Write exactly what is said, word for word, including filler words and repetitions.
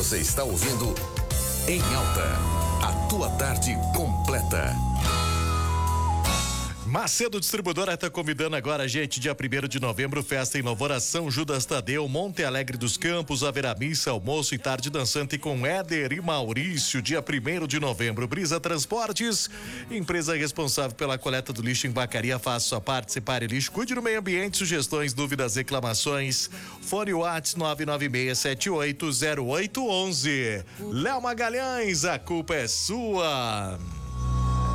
Você está ouvindo Em Alta, a tua tarde completa. Macedo Distribuidora está convidando agora a gente, dia primeiro de novembro, festa em Nova Oração, Judas Tadeu, Monte Alegre dos Campos, haverá missa, almoço e tarde dançante com Éder e Maurício, dia primeiro de novembro. Brisa Transportes, empresa responsável pela coleta do lixo em Vacaria, faça sua parte, separe lixo, cuide do meio ambiente, sugestões, dúvidas, reclamações, fone WhatsApp nove nove seis sete oito zero oito um um. Léo Magalhães, a culpa é sua.